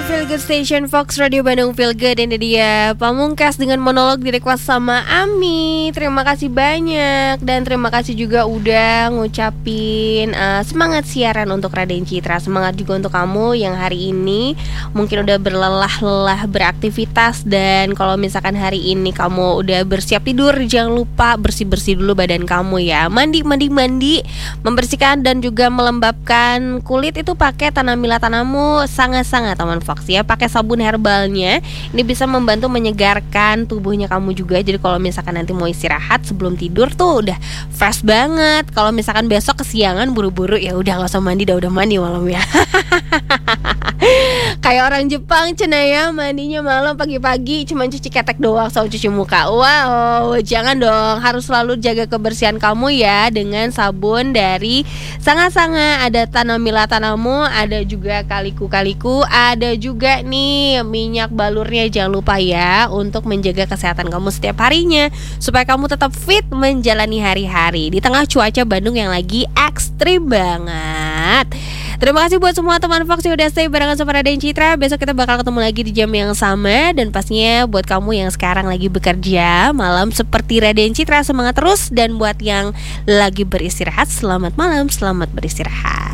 Feel Good Station Fox Radio Bandung Feel Good. Ini dia Pamungkas dengan monolog di-request sama Ami. Terima kasih banyak. Dan terima kasih juga udah ngucapin semangat siaran untuk Raden Citra. Semangat juga untuk kamu yang hari ini mungkin udah berlelah-lelah beraktivitas. Dan kalau misalkan hari ini kamu udah bersiap tidur, jangan lupa bersih-bersih dulu badan kamu ya. Mandi, membersihkan dan juga melembabkan kulit itu pakai Tanamila Tanamu. Sangat-sangat teman Fox ya, pakai sabun herbalnya. Ini bisa membantu menyegarkan tubuhnya kamu juga. Jadi kalau misalkan nanti mau istirahat sebelum tidur tuh udah fresh banget. Kalau misalkan besok kesiangan buru-buru ya udah nggak usah mandi, udah mandi malam ya. Kayak orang Jepang cenaya, mandinya malam, pagi-pagi cuma cuci ketek doang sama cuci muka. Wow, jangan dong, harus selalu jaga kebersihan kamu ya dengan sabun dari Sanga-Sanga. Ada Tanamila Tanamu, ada juga Kaliku, ada juga nih minyak balurnya. Jangan lupa ya untuk menjaga kesehatan kamu setiap harinya supaya kamu tetap fit menjalani hari-hari di tengah cuaca Bandung yang lagi ekstrim banget. Terima kasih buat semua teman Fox yang udah stay barengan sama Raden Citra. Besok kita bakal ketemu lagi di jam yang sama. Dan pastinya buat kamu yang sekarang lagi bekerja malam seperti Raden Citra, semangat terus. Dan buat yang lagi beristirahat, selamat malam, selamat beristirahat.